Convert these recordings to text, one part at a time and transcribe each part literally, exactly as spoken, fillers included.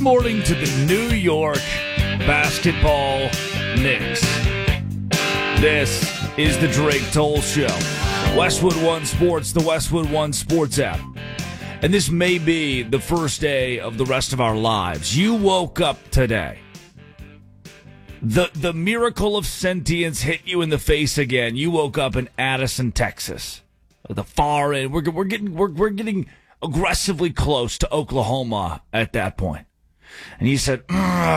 morning to the New York basketball Knicks. This is the Drake Toll Show. Westwood One Sports, the Westwood One Sports app. And this may be the first day of the rest of our lives. You woke up today. The the miracle of sentience hit you in the face again. You woke up in Addison, Texas. The far end. We're, we're getting we're, we're getting aggressively close to Oklahoma at that point. And you said,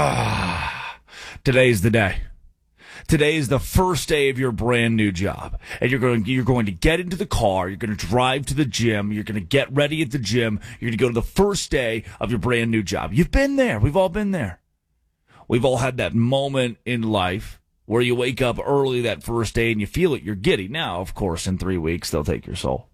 today's the day. Today is the first day of your brand new job. And you're going, you're going to get into the car. You're going to drive to the gym. You're going to get ready at the gym. You're going to go to the first day of your brand new job. You've been there. We've all been there. We've all had that moment in life where you wake up early that first day and you feel it. You're giddy. Now, of course, in three weeks, they'll take your soul.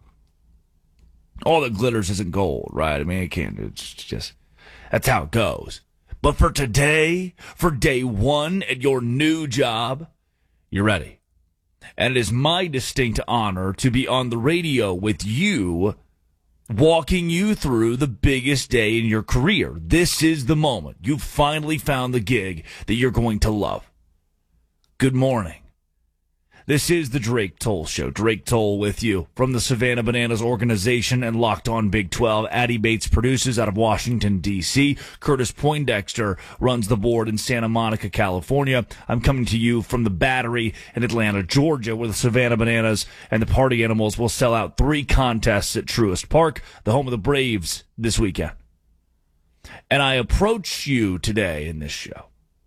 All that glitters isn't gold, right? I mean, it can't. It's just, that's how it goes. But for today, for day one at your new job, you're ready. And it is my distinct honor to be on the radio with you, walking you through the biggest day in your career. This is the moment. You've finally found the gig that you're going to love. Good morning. This is the Drake Toll Show. Drake Toll with you from the Savannah Bananas organization and Locked On Big twelve. Addie Bates produces out of Washington, D C Curtis Poindexter runs the board in Santa Monica, California. I'm coming to you from the Battery in Atlanta, Georgia, where the Savannah Bananas and the Party Animals will sell out three contests at Truist Park, the home of the Braves, this weekend. And I approach you today in this show,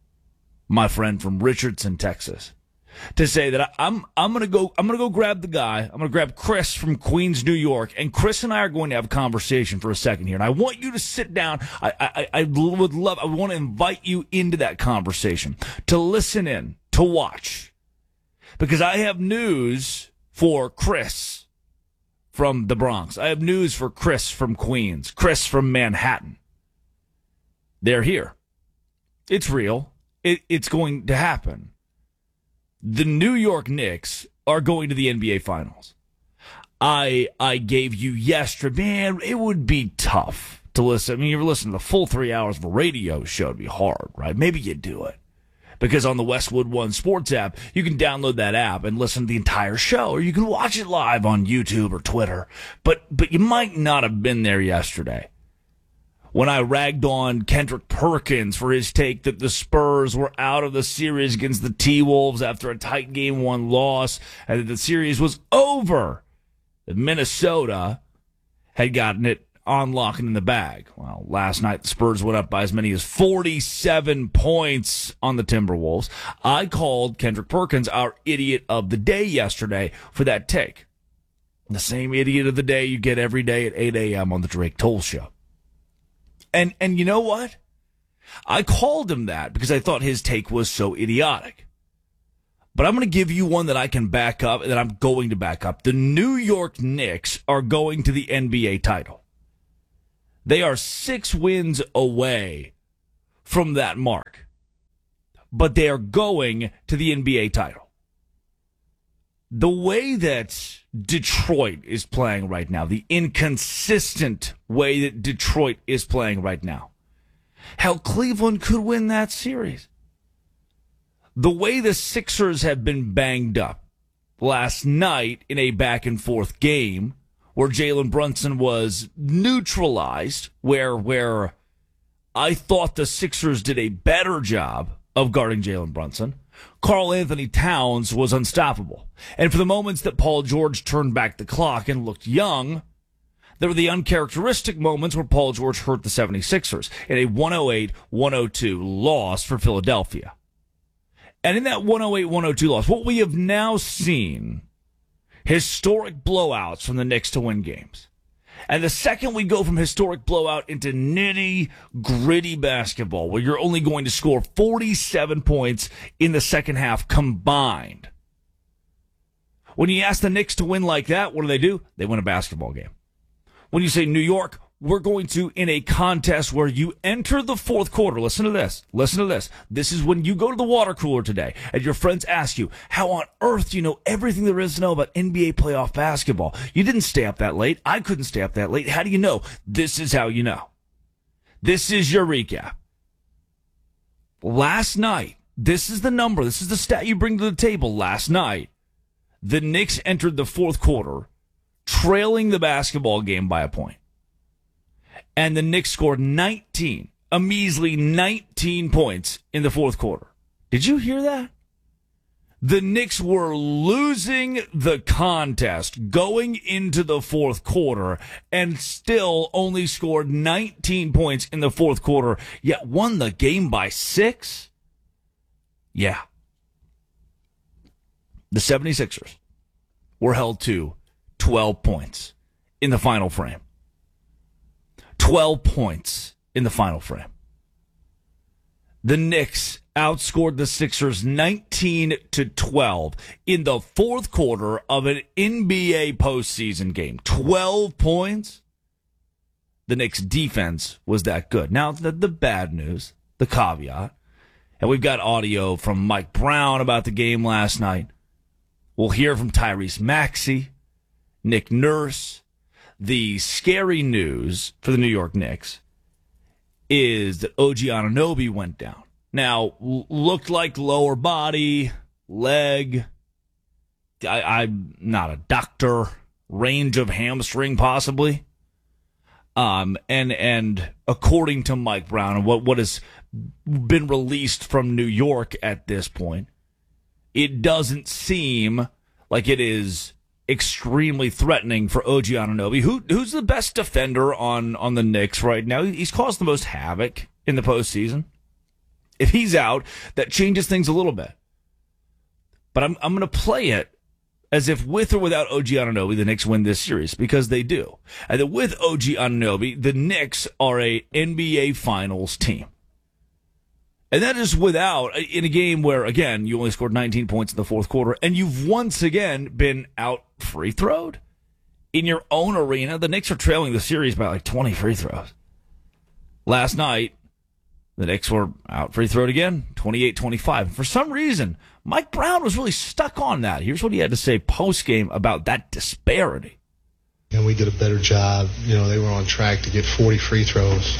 my friend from Richardson, Texas, to say that I'm I'm gonna go I'm gonna go grab the guy. I'm gonna grab Chris from Queens, New York, and Chris and I are going to have a conversation for a second here. And I want you to sit down. I I, I would love. I want to invite you into that conversation, to listen in, to watch, because I have news for Chris from the Bronx. I have news for Chris from Queens, Chris from Manhattan. They're here. It's real. It, it's going to happen. The New York Knicks are going to the N B A Finals. I I gave you yesterday, man, it would be tough to listen. I mean, you were listening to the full three hours of a radio show. It'd be hard, right? Maybe you do it. Because on the Westwood One Sports app, you can download that app and listen to the entire show, or you can watch it live on YouTube or Twitter. But but you might not have been there yesterday when I ragged on Kendrick Perkins for his take that the Spurs were out of the series against the T-Wolves after a tight game one loss, and that the series was over. That Minnesota had gotten it on lock and in the bag. Well, last night the Spurs went up by as many as forty-seven points on the Timberwolves. I called Kendrick Perkins our idiot of the day yesterday for that take. The same idiot of the day you get every day at eight a.m. on the Drake Toll Show. And and you know what? I called him that because I thought his take was so idiotic. But I'm going to give you one that I can back up, that I'm going to back up. The New York Knicks are going to the N B A title. They are six wins away from that mark. But they are going to the N B A title. The way that Detroit is playing right now, the inconsistent way that Detroit is playing right now, hell, Cleveland could win that series. The way the Sixers have been banged up last night in a back-and-forth game where Jalen Brunson was neutralized, where where I thought the Sixers did a better job of guarding Jalen Brunson. Karl Anthony Towns was unstoppable. And for the moments that Paul George turned back the clock and looked young, there were the uncharacteristic moments where Paul George hurt the seventy-sixers in a one oh eight one oh two loss for Philadelphia. And in that one oh eight one oh two loss, what we have now seen, historic blowouts from the Knicks to win games. And the second we go from historic blowout into nitty-gritty basketball, where you're only going to score forty-seven points in the second half combined. When you ask the Knicks to win like that, what do they do? They win a basketball game. When you say New York, we're going to, in a contest where you enter the fourth quarter, listen to this, listen to this. This is when you go to the water cooler today and your friends ask you, how on earth do you know everything there is to know about N B A playoff basketball? You didn't stay up that late. I couldn't stay up that late. How do you know? This is how you know. This is your recap. Last night, this is the number, this is the stat you bring to the table. Last night, the Knicks entered the fourth quarter trailing the basketball game by a point. And the Knicks scored nineteen, a measly nineteen points in the fourth quarter. Did you hear that? The Knicks were losing the contest going into the fourth quarter and still only scored nineteen points in the fourth quarter, yet won the game by six? Yeah. The 76ers were held to twelve points in the final frame. twelve points in the final frame. The Knicks outscored the Sixers nineteen to twelve in the fourth quarter of an N B A postseason game. twelve points. The Knicks defense was that good. Now, the, the bad news, the caveat, and we've got audio from Mike Brown about the game last night. We'll hear from Tyrese Maxey, Nick Nurse. The scary news for the New York Knicks is that O G Anunoby went down. Now, looked like lower body, leg. I, I'm not a doctor. Range of hamstring, possibly. Um, and and according to Mike Brown and what, what has been released from New York at this point, it doesn't seem like it is extremely threatening for O G Anunoby, who who's the best defender on, on the Knicks right now. He's caused the most havoc in the postseason. If he's out, that changes things a little bit. But I'm I'm going to play it as if with or without O G Anunoby, the Knicks win this series, because they do. And that with O G Anunoby, the Knicks are a N B A Finals team. And that is without, in a game where, again, you only scored nineteen points in the fourth quarter, and you've once again been out free throwed. In your own arena, the Knicks are trailing the series by like twenty free throws. Last night, the Knicks were out free throwed again, twenty-eight twenty-five. For some reason, Mike Brown was really stuck on that. Here's what he had to say post-game about that disparity. And we did a better job. You know, they were on track to get forty free throws.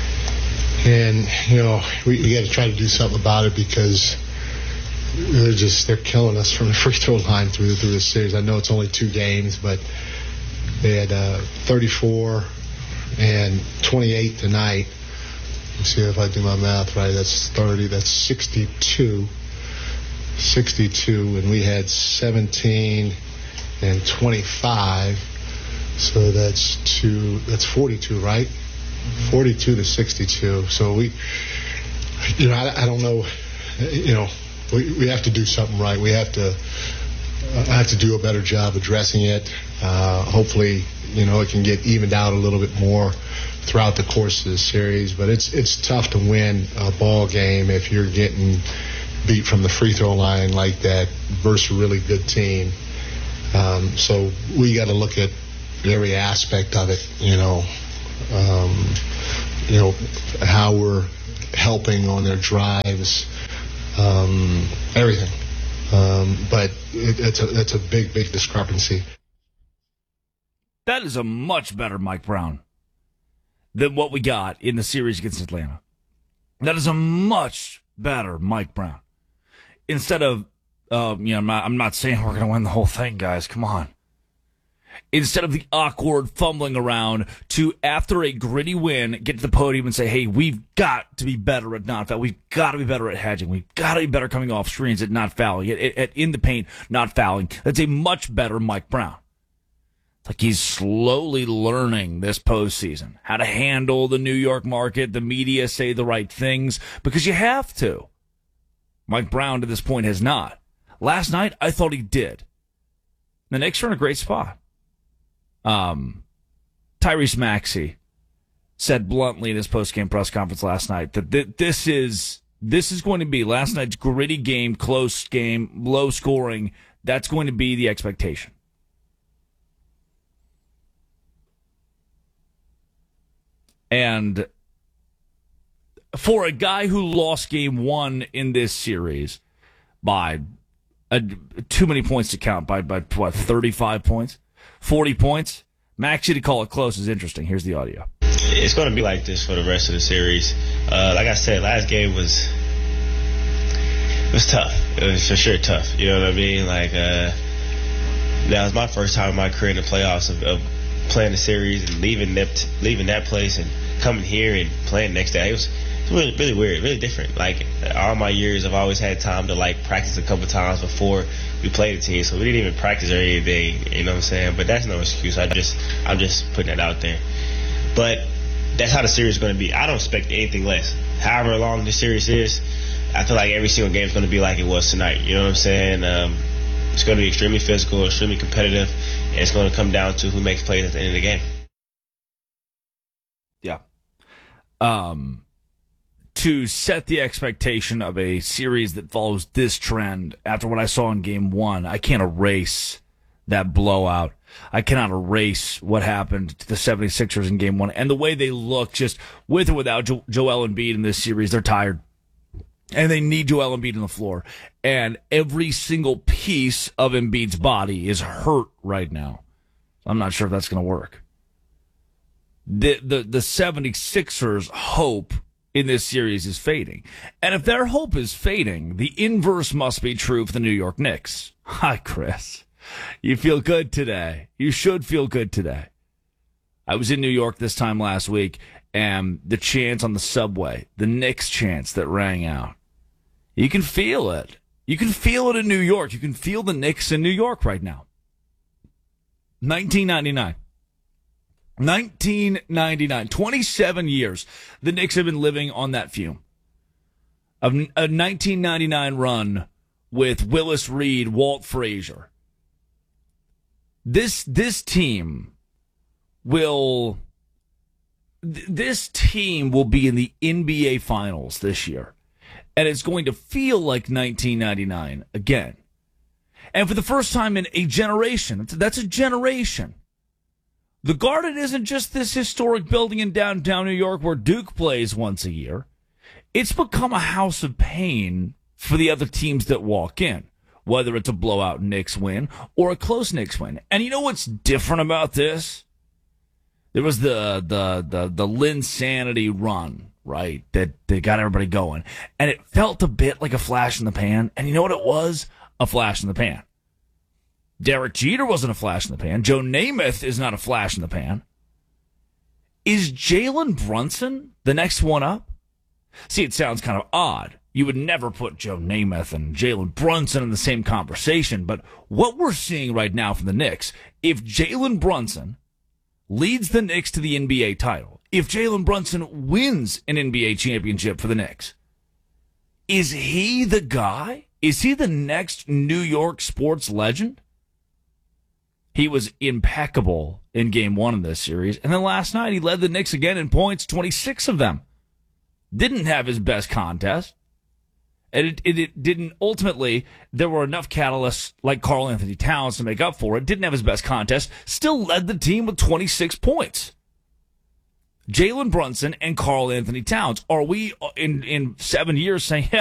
And, you know, we, we got to try to do something about it, because they're just, they're killing us from the free throw line through, through this series. I know it's only two games, but they had uh, thirty-four and twenty-eight tonight. Let's see if I do my math right. That's thirty. That's sixty-two. sixty-two. And we had seventeen and twenty-five. So that's two. That's forty-two, right? forty-two to sixty-two. So we, you know, I, I don't know. You know, we we have to do something right. We have to. I have to do a better job addressing it. Uh, hopefully, you know, it can get evened out a little bit more throughout the course of the series. But it's it's tough to win a ball game if you're getting beat from the free throw line like that versus a really good team. Um, so we got to look at every aspect of it. You know, um, you know how we're helping on their drives, um, everything. Um, but it, it's a it's a big big discrepancy. That is a much better Mike Brown than what we got in the series against Atlanta. That is a much better Mike Brown. Instead of, uh, you know, I'm not, I'm not saying we're going to win the whole thing, guys. Come on. Instead of the awkward fumbling around to, after a gritty win, get to the podium and say, hey, we've got to be better at not fouling. We've got to be better at hedging. We've got to be better coming off screens at not fouling, at, at, at in the paint, not fouling. That's a much better Mike Brown. Like he's slowly learning this postseason, how to handle the New York market, the media, say the right things, because you have to. Mike Brown to this point has not. Last night, I thought he did. The Knicks are in a great spot. Um, Tyrese Maxey said bluntly in his post-game press conference last night that th- this is this is going to be last night's gritty game, close game, low scoring. That's going to be the expectation. And for a guy who lost game one in this series by a, too many points to count, by, by what, thirty-five points, forty points, Maxey to call it close is interesting. Here's the audio. It's going to be like this for the rest of the series. Uh, like I said, last game was it was tough. It was for sure tough. You know what I mean? Like uh, that was my first time in my career in the playoffs of, of playing the series and leaving that leaving that place and coming here and playing next day. It was, it was really really weird, really different. Like all my years, I've always had time to like practice a couple times before we played the team, so we didn't even practice every day. You know what I'm saying? But that's no excuse. I just I'm just putting that out there. But that's how the series is going to be. I don't expect anything less. However long the series is, I feel like every single game is going to be like it was tonight. You know what I'm saying? Um, it's going to be extremely physical, extremely competitive, and it's going to come down to who makes plays at the end of the game. Yeah. Um, to set the expectation of a series that follows this trend after what I saw in game one, I can't erase that blowout. I cannot erase what happened to the seventy-sixers in game one and the way they look just with or without jo- Joel Embiid in this series. They're tired and they need Joel Embiid on the floor. And every single piece of Embiid's body is hurt right now. I'm not sure if that's going to work. The, the, the seventy-sixers' hope in this series is fading. And if their hope is fading, the inverse must be true for the New York Knicks. Hi, Chris. You feel good today. You should feel good today. I was in New York this time last week, and the chants on the subway, the Knicks chants that rang out, you can feel it. You can feel it in New York. You can feel the Knicks in New York right now. nineteen ninety-nine. nineteen ninety-nine. twenty-seven years the Knicks have been living on that fume. A, a nineteen ninety-nine run with Willis Reed, Walt Frazier. This this team will this team will be in the N B A Finals this year, and it's going to feel like nineteen ninety-nine again. And for the first time in a generation, that's a generation. The Garden isn't just this historic building in downtown New York where Duke plays once a year. It's become a house of pain for the other teams that walk in, whether it's a blowout Knicks win or a close Knicks win. And you know what's different about this? There was the the the the Linsanity run, right? That that got everybody going. And it felt a bit like a flash in the pan. And you know what it was? A flash in the pan. Derek Jeter wasn't a flash in the pan. Joe Namath is not a flash in the pan. Is Jalen Brunson the next one up? See, it sounds kind of odd. You would never put Joe Namath and Jalen Brunson in the same conversation, but what we're seeing right now from the Knicks, if Jalen Brunson leads the Knicks to the N B A title, if Jalen Brunson wins an N B A championship for the Knicks, is he the guy? Is he the next New York sports legend? He was impeccable in game one of this series, and then last night he led the Knicks again in points, twenty-six of them. Didn't have his best contest. And it, it, it didn't, ultimately, there were enough catalysts like Karl Anthony Towns to make up for it. Didn't have his best contest. Still led the team with twenty-six points. Jalen Brunson and Karl Anthony Towns. Are we in, in seven years saying, yeah,